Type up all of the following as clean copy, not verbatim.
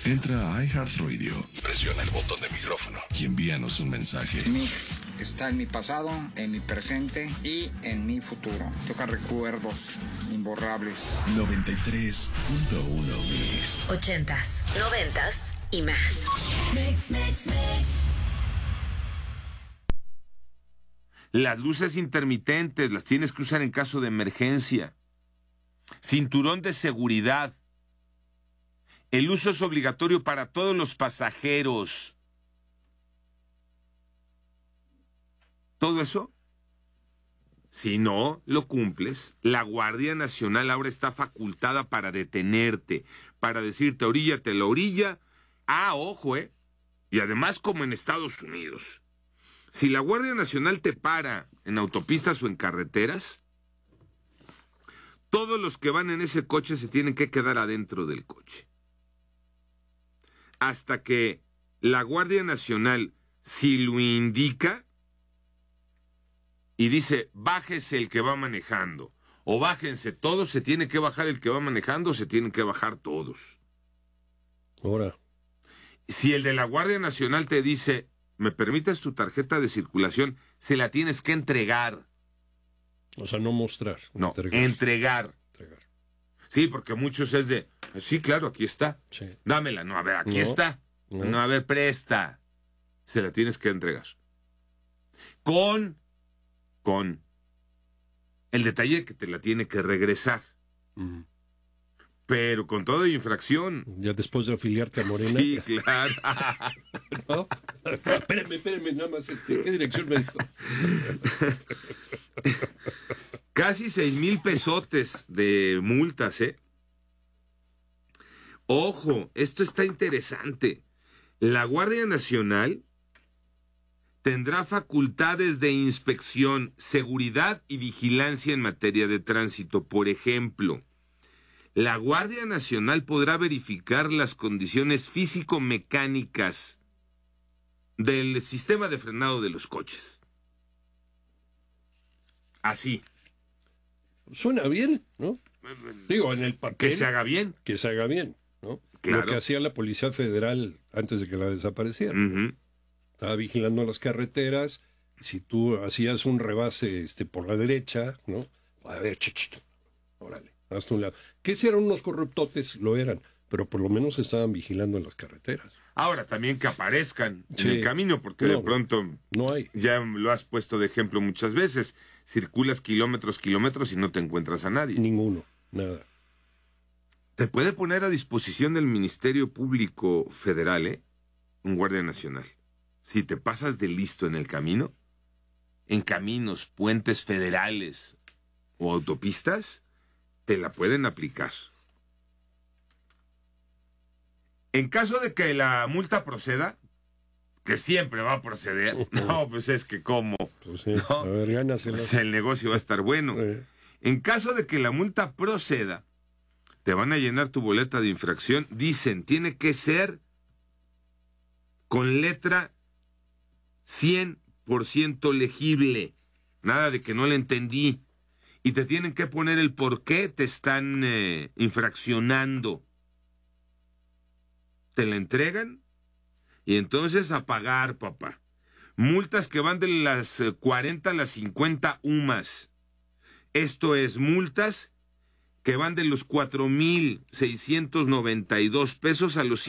Entra a iHeartRadio, presiona el botón de micrófono y envíanos un mensaje. Mix está en mi pasado, en mi presente y en mi futuro. Toca recuerdos imborrables. 93.1 Mix. 80s, 90s y más. Mix. Las luces intermitentes las tienes que usar en caso de emergencia. Cinturón de seguridad. El uso es obligatorio para todos los pasajeros. Todo eso, si no lo cumples, la Guardia Nacional ahora está facultada para detenerte, para decirte, oríllate a la orilla. Ojo, y además como en Estados Unidos. Si la Guardia Nacional te para en autopistas o en carreteras, todos los que van en ese coche se tienen que quedar adentro del coche. Hasta que la Guardia Nacional, si lo indica y dice, bájese el que va manejando, o bájense todos, se tiene que bajar el que va manejando, se tienen que bajar todos. Ahora. Si el de la Guardia Nacional te dice, ¿me permites tu tarjeta de circulación? Se la tienes que entregar. O sea, no mostrar. No, entregar. Sí, porque muchos es de, sí, claro, aquí está. Sí. Dámela. No, a ver, aquí está. No, a ver, presta. Se la tienes que entregar. Con el detalle que te la tiene que regresar. Pero con toda infracción. Ya después de afiliarte a Morena. Sí, claro. ¿No? Espérame, nada más. ¿Qué dirección me dijo? Casi 6,000 pesotes de multas, Ojo, esto está interesante. La Guardia Nacional tendrá facultades de inspección, seguridad y vigilancia en materia de tránsito. Por ejemplo, la Guardia Nacional podrá verificar las condiciones físico-mecánicas del sistema de frenado de los coches. Así. Suena bien, ¿no? Digo, en el papel. Que se haga bien. Que se haga bien, ¿no? Claro. Lo que hacía la Policía Federal antes de que la desaparecieran. Estaba vigilando las carreteras. Si tú hacías un rebase por la derecha, ¿no? A ver, órale, hasta un lado. Que si eran unos corruptotes, lo eran, pero por lo menos estaban vigilando en las carreteras. Ahora también que aparezcan en el camino, porque de pronto no hay. Ya lo has puesto de ejemplo muchas veces. Circulas kilómetros y no te encuentras a nadie. Ninguno, nada. Te puede poner a disposición del Ministerio Público Federal, un guardia nacional. Si te pasas de listo en el camino, en caminos, puentes federales o autopistas, te la pueden aplicar. En caso de que la multa proceda, que siempre va a proceder, no, pues es que ¿cómo? Pues sí, ¿no? A ver, gánasela. Pues el negocio va a estar bueno. En caso de que la multa proceda, te van a llenar tu boleta de infracción. Dicen, tiene que ser con letra 100% legible. Nada de que no le entendí. Y te tienen que poner el por qué te están infraccionando. Te la entregan y entonces a pagar, papá. Multas que van de las 40 a las 50 UMAS. Esto es multas que van de los 4,692 pesos a los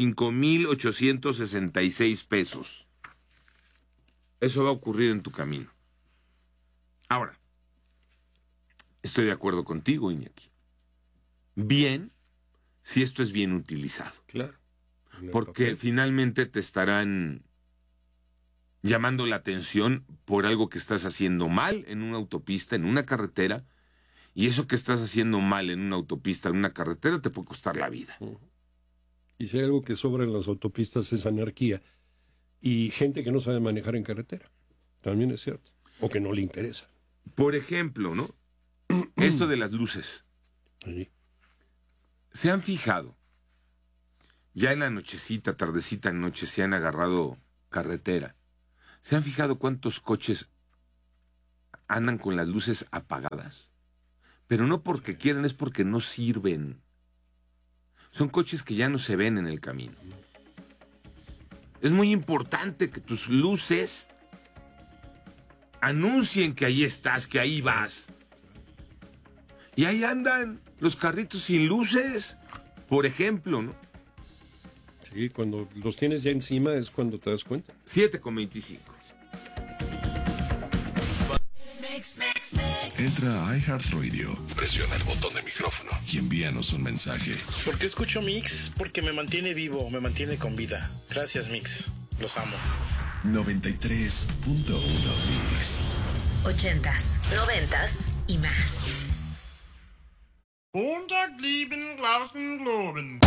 5,866 pesos. Eso va a ocurrir en tu camino. Ahora, estoy de acuerdo contigo, Iñaki. Bien, si esto es bien utilizado. Claro. Porque finalmente te estarán llamando la atención por algo que estás haciendo mal en una autopista, en una carretera, y eso que estás haciendo mal en una autopista, en una carretera, te puede costar la vida. Y si hay algo que sobra en las autopistas es anarquía y gente que no sabe manejar en carretera. También es cierto. O que no le interesa. Por ejemplo, ¿no? Esto de las luces. Sí. ¿Se han fijado? Ya en la nochecita, tardecita, noche, se han agarrado carretera. ¿Se han fijado cuántos coches andan con las luces apagadas? Pero no porque quieran, es porque no sirven. Son coches que ya no se ven en el camino. Es muy importante que tus luces anuncien que ahí estás, que ahí vas. Y ahí andan los carritos sin luces, por ejemplo, ¿no? Sí, cuando los tienes ya encima es cuando te das cuenta. 7:25. Entra a iHeartRadio, presiona el botón de micrófono y envíanos un mensaje. ¿Por qué escucho Mix? Porque me mantiene vivo, me mantiene con vida. Gracias, Mix. Los amo. 93.1 Mix. 80s, 90s y más. Montag lieben, Glauben, Globen.